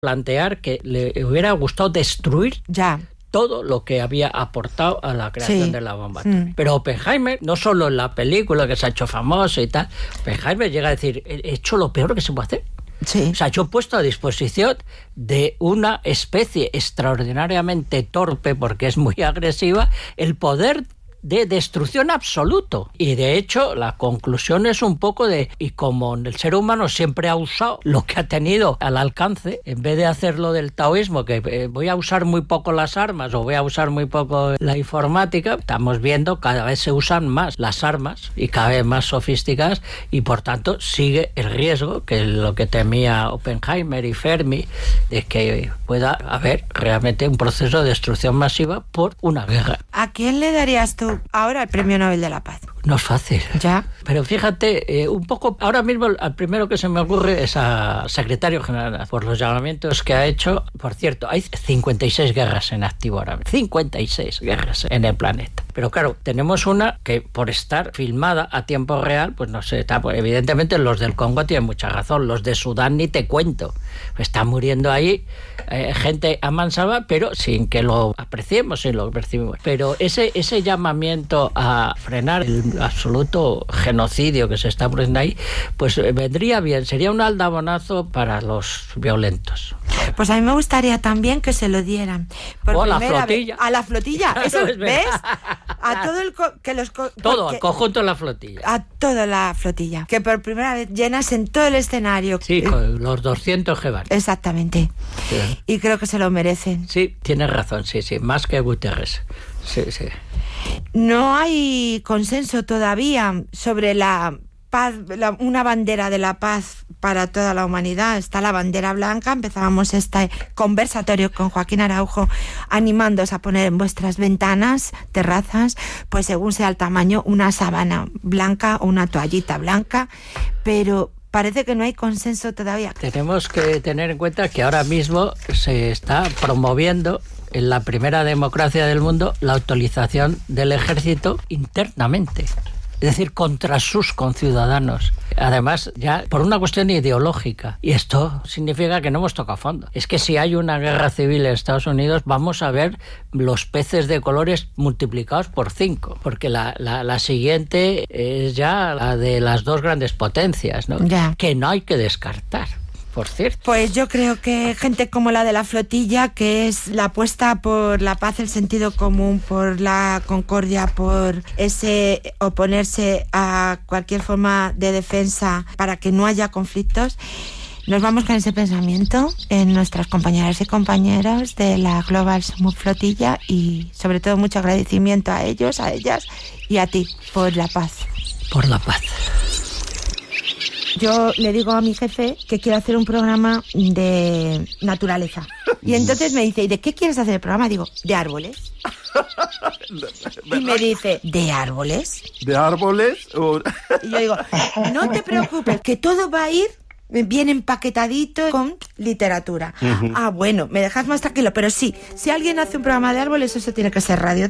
plantear que le hubiera gustado destruir todo lo que había aportado a la creación de la bomba atómica. Pero Oppenheimer, no solo en la película que se ha hecho famoso y tal, Oppenheimer llega a decir, he hecho lo peor que se puede hacer. O sea, yo he puesto a disposición de una especie extraordinariamente torpe, porque es muy agresiva, el poder de destrucción absoluto. Y de hecho la conclusión es un poco de, y como el ser humano siempre ha usado lo que ha tenido al alcance, en vez de hacerlo del taoísmo, que voy a usar muy poco las armas o voy a usar muy poco la informática, estamos viendo cada vez se usan más las armas y cada vez más sofisticadas, y por tanto sigue el riesgo, que es lo que temía Oppenheimer y Fermi, de que pueda haber realmente un proceso de destrucción masiva por una guerra. ¿A quién le darías tú ahora el Premio Nobel de la Paz? No es fácil. Ya. Pero fíjate, un poco, ahora mismo al primero que se me ocurre es a secretario general, por los llamamientos que ha hecho. Por cierto, hay 56 guerras en activo ahora mismo. 56 guerras en el planeta. Pero claro, tenemos una que por estar filmada a tiempo real, pues no sé, está, pues evidentemente los del Congo tienen mucha razón, los de Sudán ni te cuento. Está muriendo ahí gente a mansalva, pero sin que lo apreciemos y lo percibimos. Pero ese llamamiento a frenar el absoluto genocidio que se está produciendo ahí, pues vendría bien, sería un aldabonazo para los violentos. Pues a mí me gustaría también que se lo dieran. Por la flotilla. A la flotilla, eso, ¿ves? A todo el... al conjunto de la flotilla. A toda la flotilla. Que por primera vez llenasen todo el escenario. Sí, con los 200 que van. Exactamente. Sí. Y creo que se lo merecen. Sí, tienes razón, sí, más que Guterres. Sí. No hay consenso todavía sobre la paz, una bandera de la paz para toda la humanidad. Está la bandera blanca. Empezábamos este conversatorio con Joaquín Araujo animándoos a poner en vuestras ventanas, terrazas, pues según sea el tamaño, una sábana blanca o una toallita blanca, pero parece que no hay consenso todavía. Tenemos que tener en cuenta que ahora mismo se está promoviendo en la primera democracia del mundo la utilización del ejército internamente, es decir, contra sus conciudadanos. Además, ya por una cuestión ideológica. Y esto significa que no hemos tocado fondo. Es que si hay una guerra civil en Estados Unidos, vamos a ver los peces de colores multiplicados por 5. Porque la siguiente es ya la de las dos grandes potencias, ¿no? Ya. Que no hay que descartar. Por cierto. Pues yo creo que gente como la de la flotilla, que es la apuesta por la paz, el sentido común, por la concordia, por ese oponerse a cualquier forma de defensa para que no haya conflictos, nos vamos con ese pensamiento en nuestras compañeras y compañeros de la Global Smooth Flotilla, y sobre todo mucho agradecimiento a ellos, a ellas y a ti por la paz. Por la paz. Yo le digo a mi jefe que quiero hacer un programa de naturaleza. Y entonces me dice, ¿y de qué quieres hacer el programa? Digo, de árboles. Y me dice, ¿de árboles? ¿De árboles? Y yo digo, no te preocupes, que todo va a ir bien empaquetadito con literatura. Uh-huh. Ah, bueno, me dejas más tranquilo, pero sí, si alguien hace un programa de árboles, eso tiene que ser Radio